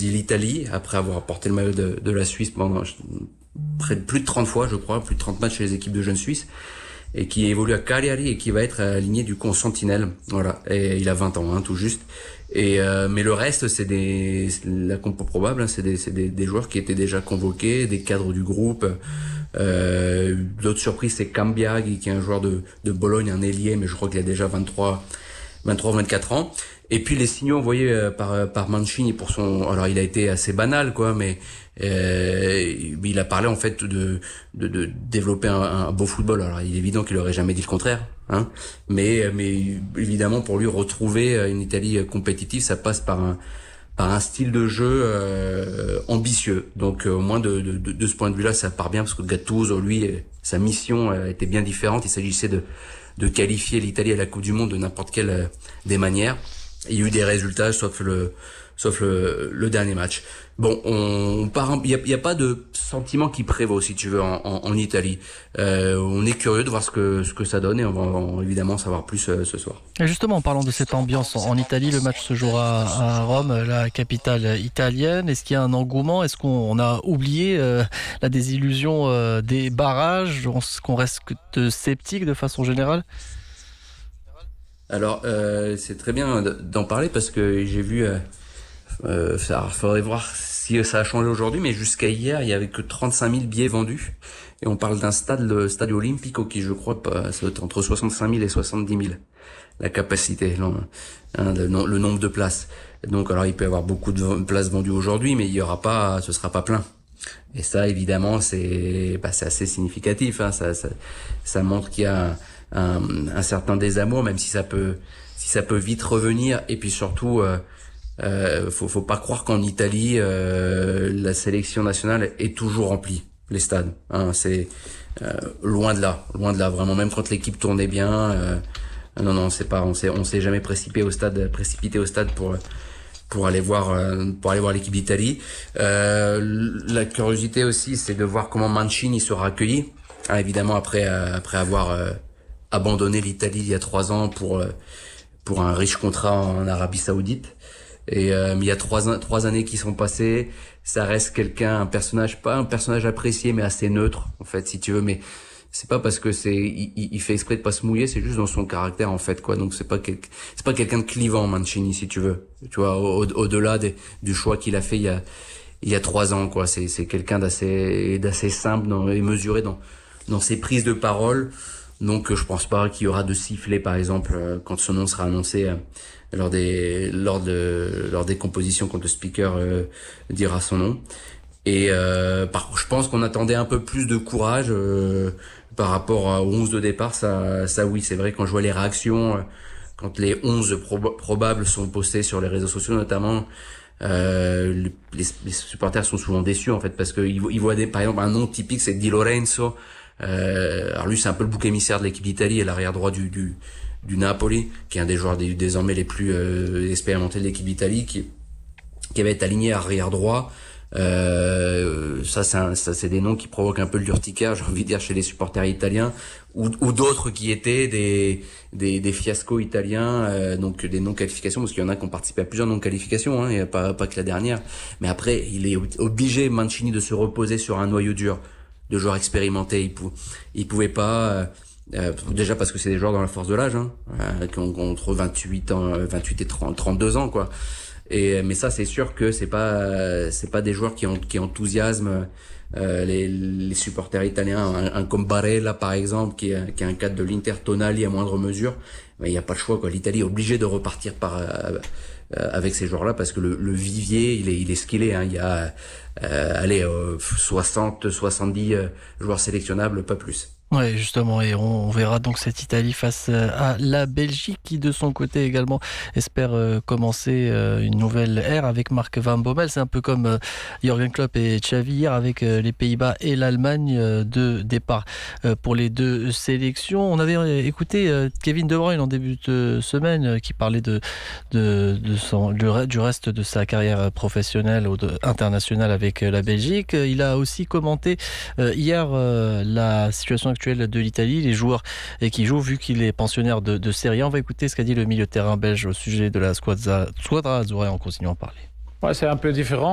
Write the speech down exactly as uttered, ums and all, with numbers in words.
choisi l'Italie après avoir porté le maillot de, de la Suisse pendant près de plus de trente fois, je crois, plus de trente matchs chez les équipes de jeunes Suisses, et qui évolue à Cagliari et qui va être aligné du coup en sentinelle. Voilà, et il a vingt ans, hein, tout juste. Et euh, mais le reste, c'est des c'est la compo probable, hein, c'est des c'est des, des joueurs qui étaient déjà convoqués, des cadres du groupe. Euh, d'autres surprises, c'est Cambiaghi, qui est un joueur de de Bologne, un ailier, mais je crois qu'il a déjà vingt-trois vingt-quatre ans. Et puis les signaux envoyés euh, par par Mancini pour son, alors il a été assez banal quoi, mais euh, il a parlé en fait de de, de développer un, un beau football. Alors il est évident qu'il aurait jamais dit le contraire, hein, mais mais évidemment pour lui retrouver une Italie compétitive, ça passe par un par un style de jeu euh, ambitieux. Donc euh, au moins de, de de ce point de vue-là, ça part bien parce que Gattuso, lui, sa mission euh, était bien différente. Il s'agissait de de qualifier l'Italie à la Coupe du Monde de n'importe quelle euh, des manières. Il y a eu des résultats, sauf le, sauf le, le dernier match. Bon, on, on part, il y a, il y a pas de sentiment qui prévaut, si tu veux, en, en, en Italie. Euh, on est curieux de voir ce que, ce que ça donne et on va, on va évidemment savoir plus euh, ce soir. Et justement, en parlant de cette ambiance en, en Italie, le match se jouera à Rome, la capitale italienne. Est-ce qu'il y a un engouement? Est-ce qu'on a oublié euh, la désillusion euh, des barrages? Est-ce qu'on reste sceptique de façon générale? Alors, euh, c'est très bien d'en parler parce que j'ai vu, euh, euh, ça faudrait voir si ça a changé aujourd'hui, mais jusqu'à hier, il y avait que trente-cinq mille billets vendus. Et on parle d'un stade, le Stadio Olimpico, qui je crois, ça doit être entre soixante-cinq mille et soixante-dix mille, la capacité, hein, le, le nombre de places. Donc, alors, il peut y avoir beaucoup de places vendues aujourd'hui, mais il y aura pas, ce sera pas plein. Et ça, évidemment, c'est, bah, c'est assez significatif, hein, ça, ça, ça montre qu'il y a Un, un certain désamour, même si ça peut, si ça peut vite revenir. Et puis surtout, euh, euh, faut, faut pas croire qu'en Italie, euh, la sélection nationale est toujours remplie, les stades. Hein, c'est euh, loin de là, loin de là. Vraiment, même quand l'équipe tournait bien, euh, non, non, c'est pas, on s'est, on s'est jamais précipité au stade, précipité au stade pour pour aller voir, euh, pour aller voir l'équipe d'Italie. Euh, la curiosité aussi, c'est de voir comment Mancini sera accueilli. Hein, évidemment, après, euh, après avoir euh, abandonné l'Italie il y a trois ans pour pour un riche contrat en Arabie Saoudite. Et euh, il y a trois trois années qui sont passées, ça reste quelqu'un, un personnage, pas un personnage apprécié, mais assez neutre en fait, si tu veux. Mais c'est pas parce que c'est il, il fait exprès de pas se mouiller, c'est juste dans son caractère en fait quoi. Donc c'est pas quel, c'est pas quelqu'un de clivant, Mancini, si tu veux. Tu vois, au, au-delà des, du choix qu'il a fait il y a il y a trois ans quoi. C'est c'est quelqu'un d'assez d'assez simple dans, et mesuré dans dans ses prises de parole. Donc je pense pas qu'il y aura de sifflet par exemple quand son nom sera annoncé euh, lors des lors de lors des compositions quand le speaker euh, dira son nom. Et euh, par je pense qu'on attendait un peu plus de courage euh, par rapport aux onze de départ. Ça ça oui, c'est vrai, quand je vois les réactions euh, quand les onze prob- probables sont postés sur les réseaux sociaux notamment, euh, les, les supporters sont souvent déçus en fait parce que ils, ils voient des, par exemple un nom typique, c'est Di Lorenzo. Euh, alors lui c'est un peu le bouc émissaire de l'équipe d'Italie et l'arrière droit du du du Napoli, qui est un des joueurs des, désormais les plus euh, expérimentés de l'équipe d'Italie, qui qui avait été aligné arrière droit. Euh, ça c'est un, ça c'est des noms qui provoquent un peu l'urticaire, j'ai envie de dire, chez les supporters italiens, ou ou d'autres qui étaient des des des fiascos italiens, euh, donc des non qualifications, parce qu'il y en a qui ont participé à plusieurs non qualifications, hein, et pas pas que la dernière. Mais après il est obligé, Mancini, de se reposer sur un noyau dur de joueurs expérimentés. Il pou, il pouvait pas, euh, euh, déjà parce que c'est des joueurs dans la force de l'âge, hein, euh, qui ont entre vingt-huit ans, vingt-huit et trente, trente-deux ans, quoi. Et mais ça, c'est sûr que c'est pas, euh, c'est pas des joueurs qui ont, qui enthousiasment euh, les, les supporters italiens. Un, un comme Barella, par exemple, qui est, qui est un cadre de l'Inter, Tonali à moindre mesure. Mais il y a pas le choix, quoi. L'Italie est obligée de repartir par euh, avec ces joueurs-là parce que le, le vivier, il est, il est ce qu'il est, hein. Il y a, euh, allez, euh, soixante, soixante-dix euh, joueurs sélectionnables, pas plus. Oui, justement, et on verra donc cette Italie face à la Belgique qui, de son côté également, espère commencer une nouvelle ère avec Mark Van Bommel. C'est un peu comme Jürgen Klopp et Xavi hier avec les Pays-Bas et l'Allemagne, de départ pour les deux sélections. On avait écouté Kevin De Bruyne en début de semaine qui parlait de, de, de son, du reste de sa carrière professionnelle ou de, internationale avec la Belgique. Il a aussi commenté hier la situation actuelle de l'Italie, les joueurs qui jouent, vu qu'il est pensionnaire de, de Serie A. On va écouter ce qu'a dit le milieu de terrain belge au sujet de la Squadra Azzurra en continuant à parler. Ouais, c'est un peu différent.